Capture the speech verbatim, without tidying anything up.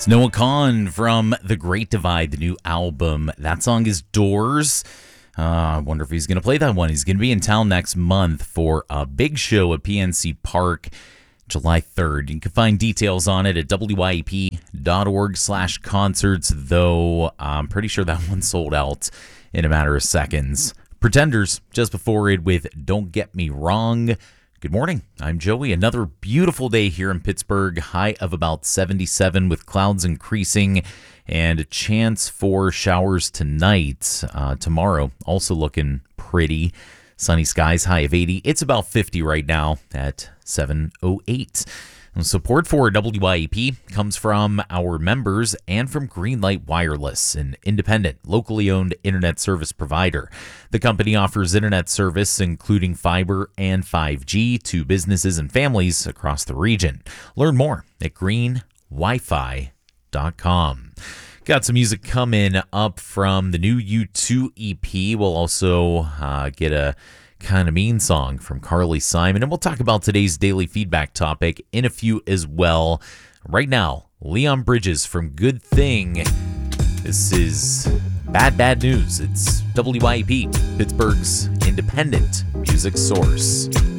It's Noah Kahan from The Great Divide, the new album. That song is Doors. Uh, I wonder if he's going to play that one. He's going to be in town next month for a big show at P N C Park, July third. You can find details on it at W Y E P dot org slash concerts, though I'm pretty sure that one sold out in a matter of seconds. Pretenders, just before it with Don't Get Me Wrong. Good morning. I'm Joey. Another beautiful day here in Pittsburgh. High of about seventy-seven with clouds increasing and a chance for showers tonight. Uh, tomorrow, also looking pretty. Sunny skies, high of eighty. It's about fifty right now at seven oh eight. And support for W Y E P comes from our members and from Greenlight Wireless, an independent, locally owned internet service provider. The company offers internet service, including fiber and five G, to businesses and families across the region. Learn more at green wi fi dot com. Got some music coming up from the new U two E P. We'll also uh, get a Kind of Mean song from Carly Simon, and we'll talk about today's daily feedback topic in a few as well. Right now, Leon Bridges from Good Thing. This is Bad Bad News. It's W Y E P, Pittsburgh's independent music source.